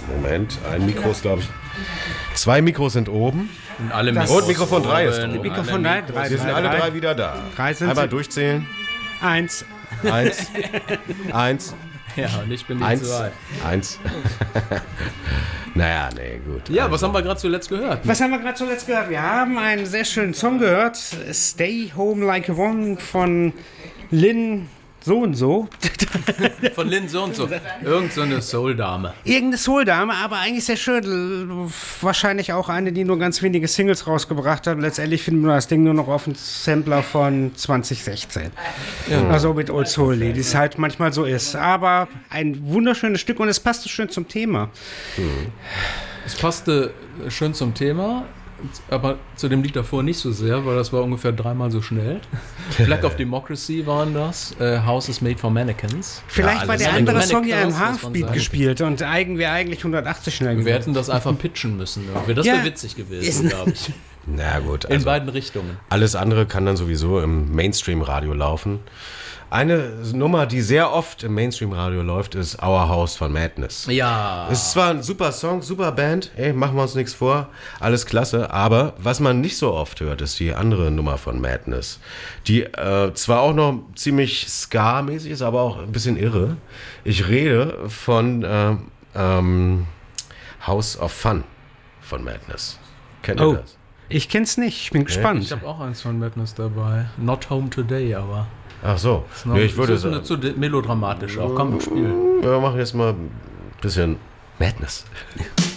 Moment, ein Mikro ist, glaube ich... 2 Mikros sind oben. Und alle Und Mikrofon 3 ist oben. Mikrofon 3, Wir sind alle 3 wieder da. 3 sind Einmal sie. durchzählen. 1. 1. 1. Ja, und ich bin die 1. 2. 1. Naja, nee, gut. Ja, was haben wir gerade zuletzt gehört? Was haben wir gerade zuletzt gehört? Wir haben einen sehr schönen Song gehört. Stay Home Like a One von Lynn so und so. Von Lynn so und so. Irgend so eine Soul-Dame. Irgendeine Soul-Dame, aber eigentlich sehr schön. Wahrscheinlich auch eine, die nur ganz wenige Singles rausgebracht hat. Letztendlich finden wir das Ding nur noch auf dem Sampler von 2016. Ja. Also mit Old Soul, die es halt manchmal so ist. Aber ein wunderschönes Stück und es passte schön zum Thema. Es passte schön zum Thema, aber zu dem Lied davor nicht so sehr, weil das war ungefähr 3-mal so schnell. Flag of Democracy waren das. House is Made for Mannequins. Vielleicht Ja, war der alles andere Mannequins, Song ja im muss man Halfbeat sagen. gespielt und wäre eigentlich 180 schnell Wir gewesen. hätten das einfach pitchen müssen. Irgendwie. Das Ja. wäre witzig gewesen, glaube ich. Na gut, In also beiden Richtungen. alles andere kann dann sowieso im Mainstream-Radio laufen. Eine Nummer, die sehr oft im Mainstream-Radio läuft, ist Our House von Madness. Ja. Es ist zwar ein super Song, super Band, ey, machen wir uns nichts vor, alles klasse, aber was man nicht so oft hört, ist die andere Nummer von Madness, die zwar auch noch ziemlich Ska-mäßig ist, aber auch ein bisschen irre. Ich rede von House of Fun von Madness. Kennt ihr Oh. das? Ich kenn's nicht, ich bin Ich gespannt. habe auch eins von Madness dabei. Not Home Today, aber. Ach so, Ist noch, nee, ich würde ist sagen, zu melodramatisch auch. Komm, spielen. wir machen jetzt mal ein bisschen Madness.